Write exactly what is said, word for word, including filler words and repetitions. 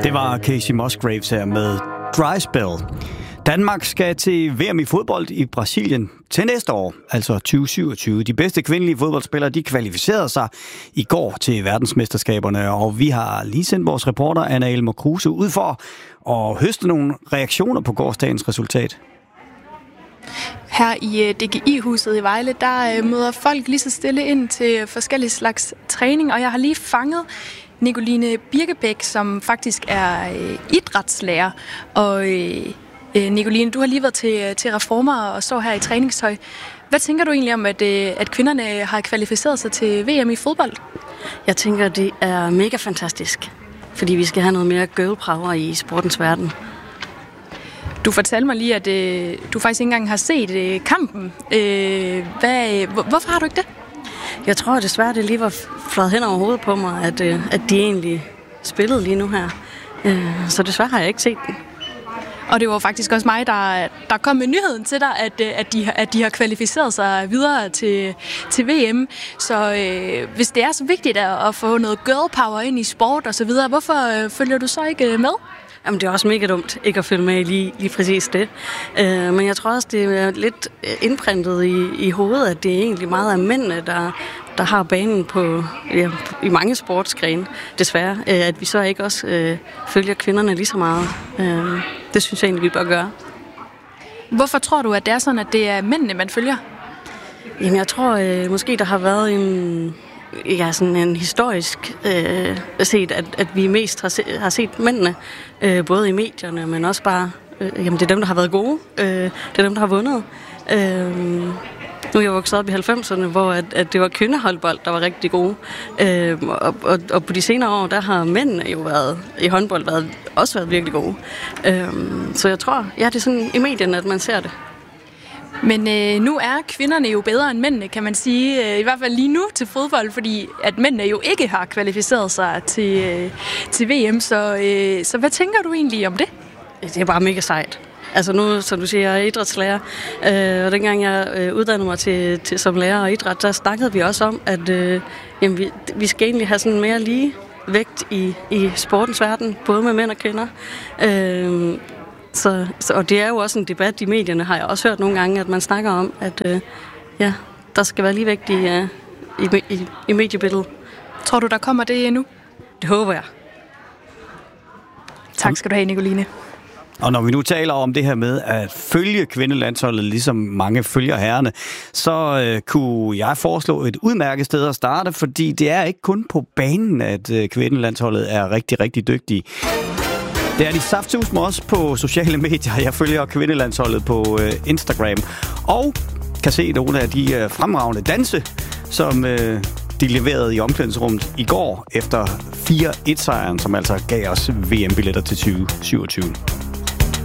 Det var Kacey Musgraves her med Dry Spell. Danmark skal til V M i fodbold i Brasilien til næste år, altså tyve syvogtyve. De bedste kvindelige fodboldspillere, de kvalificerede sig i går til verdensmesterskaberne, og vi har lige sendt vores reporter Anna Elmer Kruse ud for at høste nogle reaktioner på gårsdagens resultat. Her i D G I-huset i Vejle, der møder folk lige så stille ind til forskellige slags træning, og jeg har lige fanget Nicoline Birkebæk, som faktisk er idrætslærer. Og Nicoline, du har lige været til, til reformer og står her i træningstøj. Hvad tænker du egentlig om, at, at kvinderne har kvalificeret sig til V M i fodbold? Jeg tænker, det er mega fantastisk, fordi vi skal have noget mere girl power i sportens verden. Du fortalte mig lige, at øh, du faktisk ikke engang har set øh, kampen. Øh, hvad, hvor, hvorfor har du ikke det? Jeg tror desværre, det lige var fløjet hen over hovedet på mig, at, øh, at de egentlig spillede lige nu her. Øh, så desværre har jeg ikke set den. Og det var faktisk også mig, der, der kom med nyheden til dig, at, at, de, at de har kvalificeret sig videre til, til V M. Så øh, hvis det er så vigtigt at, at få noget girl power ind i sport og så videre, hvorfor øh, følger du så ikke med? Jamen, det er også mega dumt ikke at følge med i lige, lige præcis det. Øh, men jeg tror også, det er lidt indprintet i, i hovedet, at det er egentlig meget af mændene, der, der har banen på, ja, i mange sportsgrene, desværre. Øh, at vi så ikke også øh, følger kvinderne lige så meget. Øh, det synes jeg egentlig, vi bør gøre. Hvorfor tror du, at det er sådan, at det er mændene, man følger? Jamen, jeg tror øh, måske, der har været en... Ja, sådan en historisk øh, set, at, at vi mest har, se, har set mændene, øh, både i medierne, men også bare, øh, jamen det er dem, der har været gode, øh, det er dem, der har vundet. Øh, nu er jeg vokset op i halvfemserne, hvor at, at det var kvindehåndbold, der var rigtig gode, øh, og, og, og på de senere år, der har mændene jo været i håndbold været, også været virkelig gode. Øh, så jeg tror, ja, det er sådan i medierne, at man ser det. Men øh, nu er kvinderne jo bedre end mændene, kan man sige. Øh, I hvert fald lige nu til fodbold, fordi at mændene jo ikke har kvalificeret sig til, øh, til V M. Så, øh, så hvad tænker du egentlig om det? Det er bare mega sejt. Altså nu, som du siger, jeg er idrætslærer, øh, og dengang jeg øh, uddannede mig til, til som lærer og idræt, der snakkede vi også om, at øh, jamen, vi, vi skal egentlig have sådan mere lige vægt i, i sportens verden, både med mænd og kvinder. Øh, Så, så, og det er jo også en debat i medierne, har jeg også hørt nogle gange, at man snakker om, at øh, ja, der skal være ligevægt i, uh, i, i, i mediebilledet. Tror du, der kommer det nu? Det håber jeg. Tak skal du have, Nicoline. Og når vi nu taler om det her med at følge kvindelandsholdet, ligesom mange følger herrerne, så øh, kunne jeg foreslå et udmærket sted at starte, fordi det er ikke kun på banen, at øh, kvindelandsholdet er rigtig, rigtig dygtige. Det er de saftsusme også på sociale medier. Jeg følger kvindelandsholdet på øh, Instagram og kan se nogle af de øh, fremragende danse, som øh, de leverede i omklædningsrummet i går efter fire et-sejren, som altså gav os V M-billetter til tyve syvogtyve.